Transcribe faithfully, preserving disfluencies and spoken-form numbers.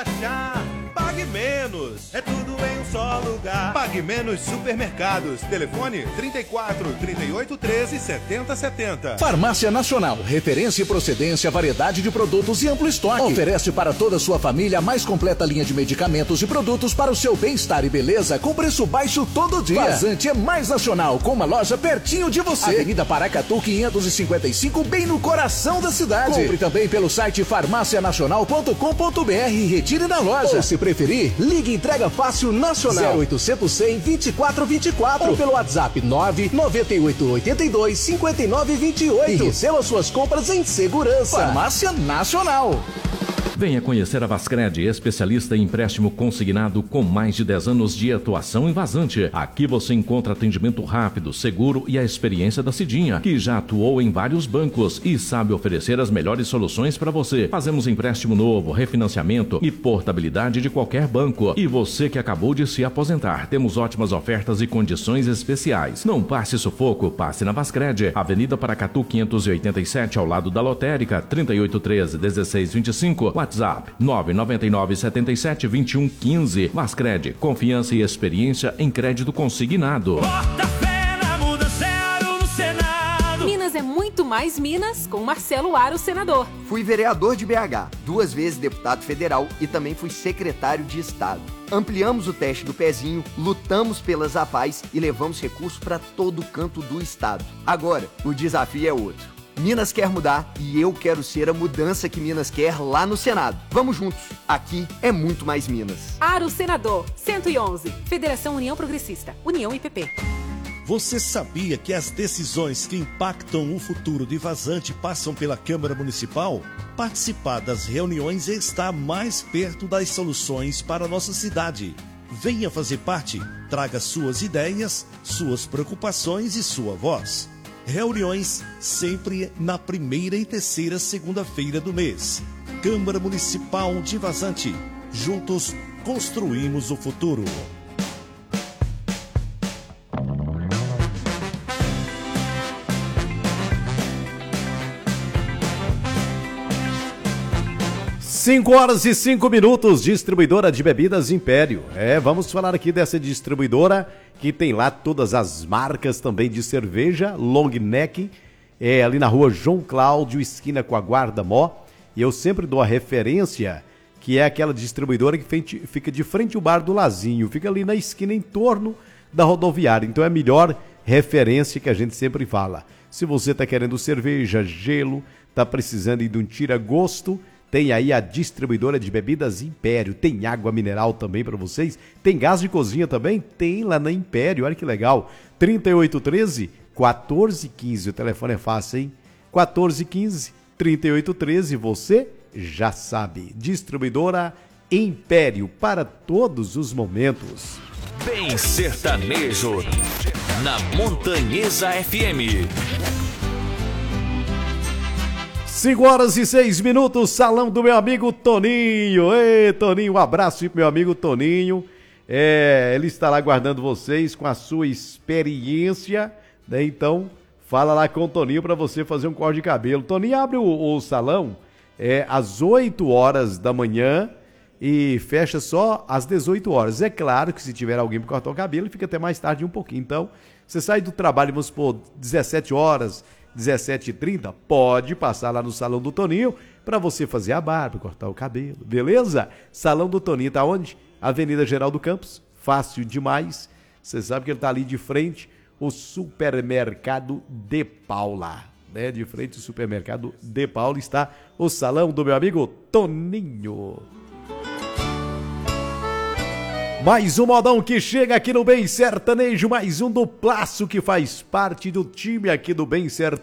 achar. Pague Menos, é tudo em um só lugar. Pague Menos Supermercados. Telefone trinta e quatro, trinta e oito, treze, setenta, setenta. Farmácia Nacional, referência e procedência, variedade de produtos e amplo estoque. Oferece para toda a sua família a mais completa linha de medicamentos e produtos para o seu bem-estar e beleza com preço baixo todo dia. Vazante é mais nacional, com uma loja pertinho de você. Avenida Paracatu quinhentos e cinquenta e cinco, bem no coração da cidade. Compre também pelo site farmácia nacional ponto com ponto br e retire na loja. Ou, se preferir, ligue Entrega Fácil Nacional zero oitocentos, cem, vinte e quatro vinte e quatro ou pelo WhatsApp nove nove oito oito dois, cinco nove dois oito e receba suas compras em segurança. Farmácia Nacional. Venha conhecer a Vascred, especialista em empréstimo consignado com mais de dez anos de atuação em vazante. Aqui você encontra atendimento rápido, seguro e a experiência da Cidinha, que já atuou em vários bancos e sabe oferecer as melhores soluções para você. Fazemos empréstimo novo, refinanciamento e portabilidade de qualquer banco. E você que acabou de se aposentar, temos ótimas ofertas e condições especiais. Não passe sufoco, passe na Vascred, Avenida Paracatu quinhentos e oitenta e sete, ao lado da Lotérica, trinta e oito, treze, dezesseis, vinte e cinco. WhatsApp nove nove nove, sete sete, dois um um cinco. Vascred, confiança e experiência em crédito consignado. Bota fé na mudança, Aro no Senado. Minas é muito mais Minas com Marcelo Aro, senador. Fui vereador de B H, duas vezes deputado federal e também fui secretário de Estado. Ampliamos o teste do pezinho, lutamos pelas A P A S e levamos recursos para todo canto do estado. Agora, o desafio é outro. Minas quer mudar e eu quero ser a mudança que Minas quer lá no Senado. Vamos juntos, aqui é muito mais Minas. Aro Senador, cento e onze, Federação União Progressista, União I P P. Você sabia que as decisões que impactam o futuro de Vazante passam pela Câmara Municipal? Participar das reuniões está mais perto das soluções para a nossa cidade. Venha fazer parte, traga suas ideias, suas preocupações e sua voz. Reuniões sempre na primeira e terceira segunda-feira do mês. Câmara Municipal de Vazante. Juntos construímos o futuro. cinco horas e cinco minutos, distribuidora de bebidas Império. É, vamos falar aqui dessa distribuidora que tem lá todas as marcas também de cerveja, long neck, é ali na rua João Cláudio, esquina com a Guarda Mó. E eu sempre dou a referência, que é aquela distribuidora que fica de frente ao bar do Lazinho, fica ali na esquina em torno da rodoviária. Então é a melhor referência que a gente sempre fala. Se você está querendo cerveja, gelo, está precisando de um tira-gosto, tem aí a distribuidora de bebidas Império. Tem água mineral também para vocês. Tem gás de cozinha também? Tem lá na Império. Olha que legal. trinta e oito, treze, quatorze, quinze. O telefone é fácil, hein? quatorze, quinze, trinta e oito, treze. Você já sabe. Distribuidora Império para todos os momentos. Bem sertanejo na Montanhesa F M. cinco horas e seis minutos, salão do meu amigo Toninho. Ei, Toninho, um abraço aí pro meu amigo Toninho. É, ele está lá aguardando vocês com a sua experiência, né? Então, fala lá com o Toninho para você fazer um corte de cabelo. Toninho abre o, o salão é, às oito horas da manhã e fecha só às dezoito horas. É claro que se tiver alguém para cortar o cabelo, fica até mais tarde um pouquinho. Então, você sai do trabalho, vamos supor, dezessete horas, dezessete e trinta, pode passar lá no Salão do Toninho para você fazer a barba, cortar o cabelo, beleza? Salão do Toninho tá onde? Avenida Geraldo Campos, fácil demais. Você sabe que ele tá ali de frente o Supermercado De Paula, né? De frente ao Supermercado De Paula está o Salão do meu amigo Toninho. Mais um modão que chega aqui no Bem Sertanejo, mais um duplaço que faz parte do time aqui do Bem Sertanejo.